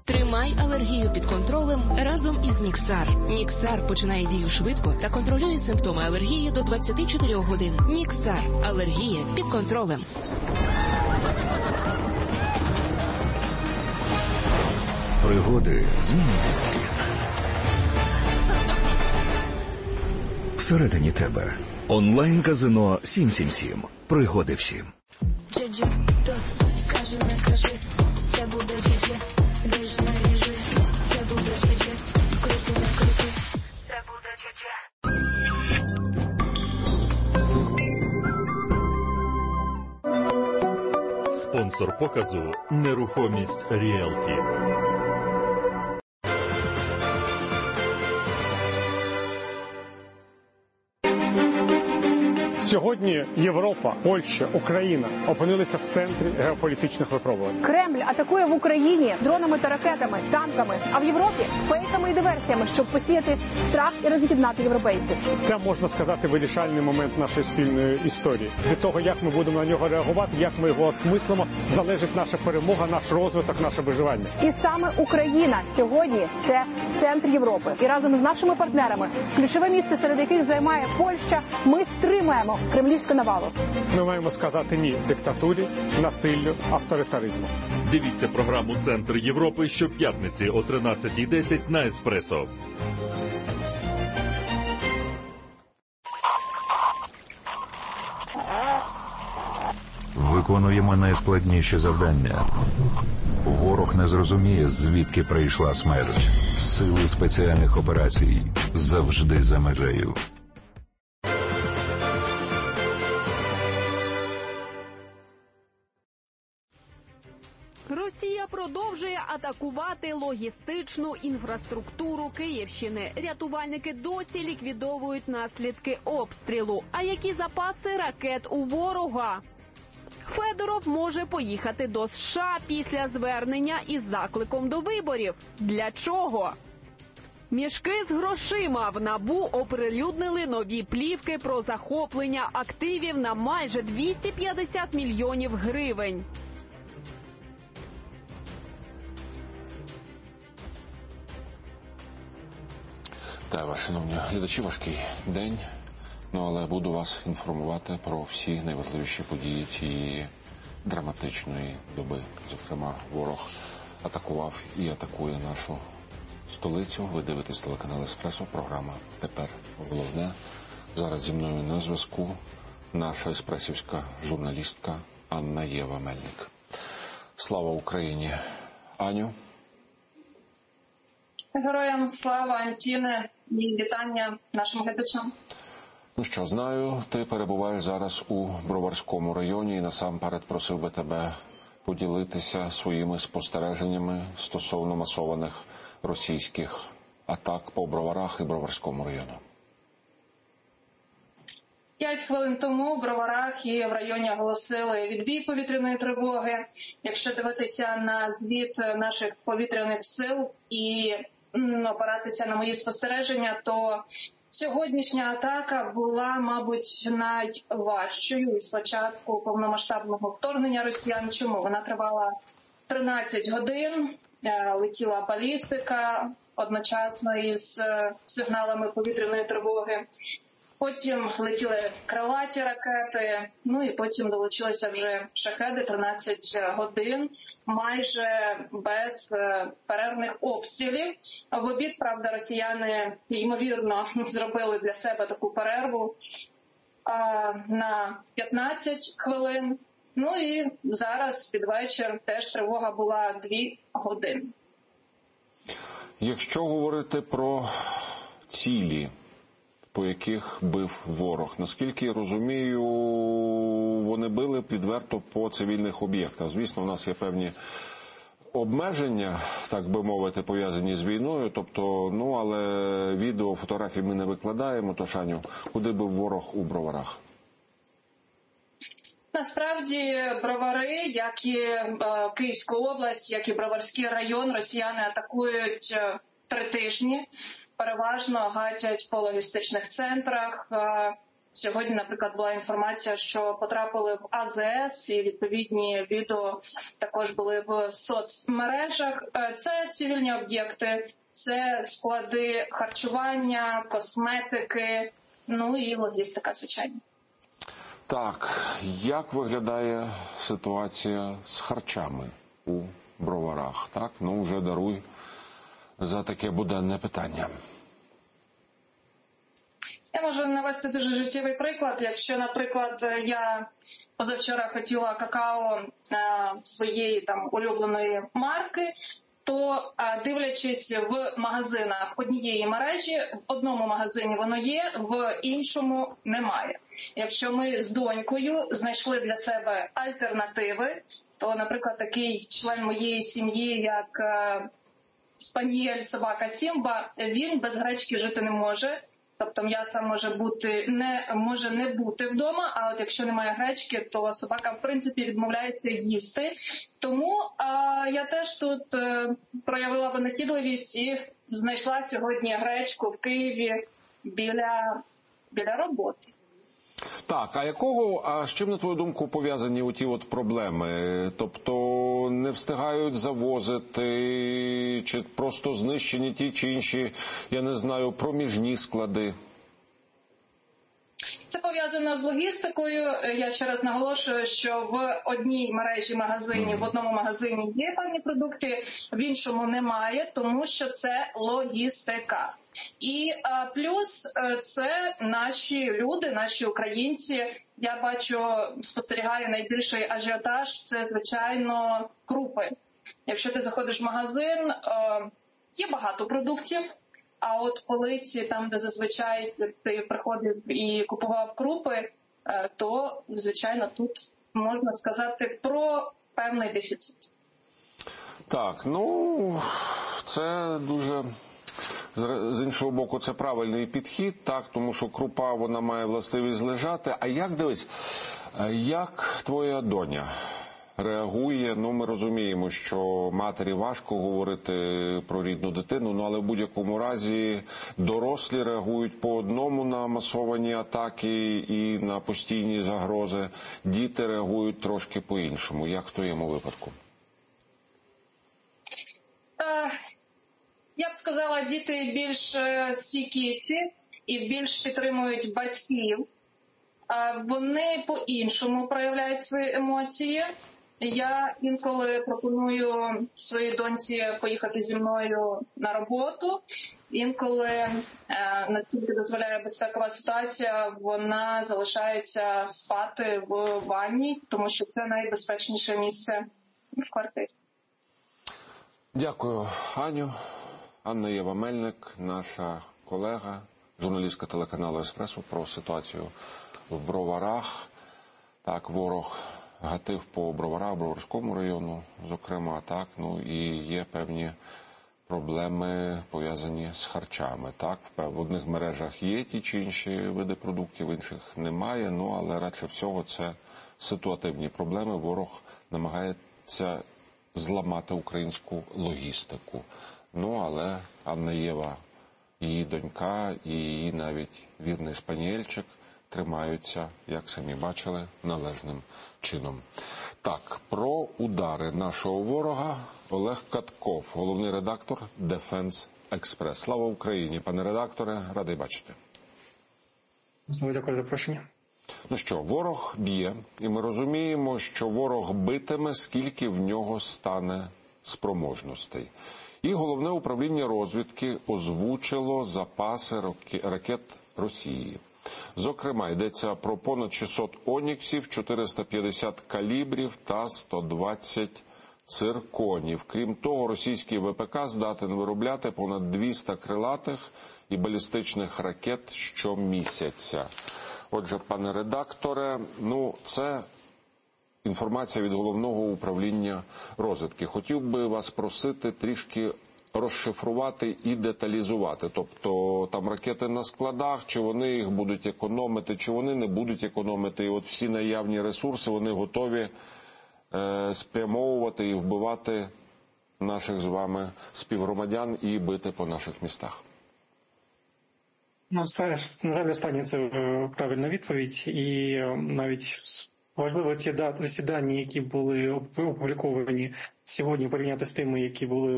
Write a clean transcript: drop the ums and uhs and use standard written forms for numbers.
Тримай алергію під контролем разом із Ніксар. Ніксар починає дію швидко та контролює симптоми алергії до 24 годин. Ніксар. Алергія під контролем. Пригоди змінюють світ. Всередині тебе. Онлайн-казино 777. Пригоди всім. Джеджі, то кажи, не кажи, це буде джеджі. Ріж, не ріжи, це буде джеджі. Крути, не крути, це буде джеджі. Спонсор показу «Нерухомість Ріелті». Сьогодні Європа, Польща, Україна опинилися в центрі геополітичних випробувань. Кремль атакує в Україні дронами та ракетами, танками, а в Європі – фейками і диверсіями, щоб посіяти страх і роз'єднати європейців. Це, можна сказати, вирішальний момент нашої спільної історії. Від того, як ми будемо на нього реагувати, як ми його осмислимо, залежить наша перемога, наш розвиток, наше виживання. І саме Україна сьогодні – це центр Європи. І разом з нашими партнерами, ключове місце серед яких займає Польща, ми стримаємо кремлівську навалу. Ми маємо сказати ні диктатурі, насиллю, авторитаризму. Дивіться програму «Центр Європи» щоп'ятниці о 13:10 на Еспресо. Виконуємо найскладніші завдання. Ворог не зрозуміє, звідки прийшла смерть. Сили спеціальних операцій завжди за межею. Росія продовжує атакувати логістичну інфраструктуру Київщини. Рятувальники досі ліквідовують наслідки обстрілу. А які запаси ракет у ворога? Федоров може поїхати до США після звернення із закликом до виборів. Для чого? Мішки з грошима. В НАБУ оприлюднили нові плівки про захоплення активів на майже 250 мільйонів гривень. Та вас, шановні глядачі, важкий день, але буду вас інформувати про всі найважливіші події цієї драматичної доби. Зокрема, ворог атакував і атакує нашу столицю. Ви дивитесь телеканал «Еспресо», програма «Тепер головне». Зараз зі мною на зв'язку наша еспресівська журналістка Анна Єва Мельник. Слава Україні! Аню. Героям слава, Антіне, і вітання нашим глядачам. Ну що, знаю, ти перебуваєш зараз у Броварському районі і насамперед просив би тебе поділитися своїми спостереженнями стосовно масованих російських атак по Броварах і Броварському району. 5 хвилин тому в Броварах і в районі оголосили відбій повітряної тривоги. Якщо дивитися на звіт наших повітряних сил і опиратися на мої спостереження, то сьогоднішня атака була, мабуть, найважчою із початку повномасштабного вторгнення росіян. Чому? Вона тривала 13 годин, летіла балістика одночасно із сигналами повітряної тривоги. Потім летіли крилаті ракети, і потім долучилися вже шахеди 13 годин, майже без перервних обстрілів. В обід, правда, росіяни, ймовірно, зробили для себе таку перерву на 15 хвилин. І зараз під вечір теж тривога була 2 години. Якщо говорити про цілі, по яких бив ворог, наскільки я розумію, вони били відверто по цивільних об'єктах. Звісно, у нас є певні обмеження, так би мовити, пов'язані з війною, але відео, фотографії ми не викладаємо. Тож, Аню, куди бив ворог у Броварах? Насправді, Бровари, як і Київську область, як і Броварський район, росіяни атакують 3 тижні. Переважно гатять по логістичних центрах, Сьогодні, наприклад, була інформація, що потрапили в АЗС, і відповідні відео також були в соцмережах. Це цивільні об'єкти, це склади харчування, косметики, ну і логістика, звичайно. Так, як виглядає ситуація з харчами у Броварах? Так, ну вже даруй за таке буденне питання. Я можу навести дуже життєвий приклад. Якщо, наприклад, я позавчора хотіла какао своєї там улюбленої марки, то дивлячись в магазинах однієї мережі, в одному магазині воно є, в іншому немає. Якщо ми з донькою знайшли для себе альтернативи, то, наприклад, такий член моєї сім'ї, як спанієль, собака Сімба, він без гречки жити не може. Тобто м'ясо може не бути вдома, а от якщо немає гречки, то собака, в принципі, відмовляється їсти. Тому я теж тут проявила винахідливість і знайшла сьогодні гречку в Києві біля роботи. Так, а з чим, на твою думку, пов'язані оті от проблеми? Тобто не встигають завозити, чи просто знищені ті чи інші, я не знаю, проміжні склади? Це пов'язано з логістикою. Я ще раз наголошую, що в одній мережі магазинів, в одному магазині є певні продукти, в іншому немає, тому що це логістика. І плюс це наші люди, наші українці. Я бачу, спостерігаю найбільший ажіотаж – це, звичайно, крупи. Якщо ти заходиш в магазин, є багато продуктів, а от полиці, там, де зазвичай ти приходив і купував крупи, то, звичайно, тут можна сказати про певний дефіцит. Так, ну, це дуже... З іншого боку, це правильний підхід, так, тому що крупа, вона має властивість лежати. А як твоя доня реагує? Ну, ми розуміємо, що матері важко говорити про рідну дитину, але в будь-якому разі дорослі реагують по одному на масовані атаки і на постійні загрози. Діти реагують трошки по-іншому. Як в твоєму випадку? Я б сказала, діти більш стійкіші і більш підтримують батьків. Вони по-іншому проявляють свої емоції. Я інколи пропоную своїй доньці поїхати зі мною на роботу. Інколи, наскільки дозволяє безпекова ситуація, вона залишається спати в ванні, тому що це найбезпечніше місце в квартирі. Дякую, Аню. Анна Єва Мельник, наша колега, журналістка телеканалу «Еспресо», про ситуацію в Броварах. Так, ворог гатив по Броварах, Броварському району, зокрема, так, ну і є певні проблеми, пов'язані з харчами. Так, в одних мережах є ті чи інші види продуктів, в інших немає, ну, але радше всього це ситуативні проблеми. Ворог намагається зламати українську логістику. Ну, але Анна Єва, її донька і її навіть вірний спанієльчик тримаються, як самі бачили, належним чином. Так, про удари нашого ворога Олег Катков, головний редактор Defense Express. Слава Україні, пане редакторе, радий бачити. Знову дякую за запрошення. Ну що, ворог б'є, і ми розуміємо, що ворог битиме, скільки в нього стане спроможностей. І Головне управління розвідки озвучило запаси ракет Росії. Зокрема, йдеться про понад 600 «Оніксів», 450 калібрів та 120 цирконів. Крім того, російський ВПК здатен виробляти понад 200 крилатих і балістичних ракет щомісяця. Отже, пане редакторе, ну це інформація від Головного управління розвідки. Хотів би вас просити трішки розшифрувати і деталізувати. Тобто там ракети на складах, чи вони їх будуть економити, чи вони не будуть економити. І от всі наявні ресурси, вони готові спрямовувати і вбивати наших з вами співгромадян і бити по наших містах. На жаль, останнє це правильна відповідь, і навіть важливо ці дані, які були опубліковані сьогодні, порівняти з тими, які були